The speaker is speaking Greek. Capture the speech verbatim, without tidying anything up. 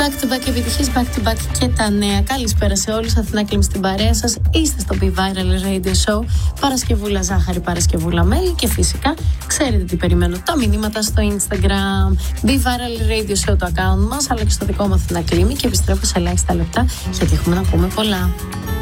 Back to back επιτυχίες, back to back και τα νέα. Καλησπέρα σε όλους. Αθηνά Κλίμη στην παρέα σας. Είστε στο Be Viral Radio Show. Παρασκευούλα Ζάχαρη, Παρασκευούλα Μέλη. Και φυσικά ξέρετε τι περιμένω. Τα μηνύματα στο Instagram. Be Viral Radio Show το account μας, αλλά και στο δικό μου Αθηνά Κλίμη. Και επιστρέφω σε ελάχιστα λεπτά γιατί έχουμε να πούμε πολλά.